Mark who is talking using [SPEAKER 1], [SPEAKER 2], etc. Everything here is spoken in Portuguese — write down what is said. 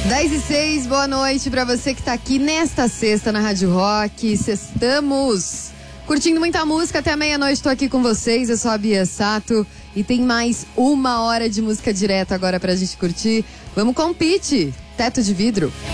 [SPEAKER 1] 10h06, boa noite pra você que tá aqui nesta sexta na Rádio Rock. Estamos curtindo muita música até meia-noite. Tô aqui com vocês, eu sou a Bia Sato e tem mais 1 hora de música direta agora pra gente curtir. Vamos com o Pitty, Teto de Vidro.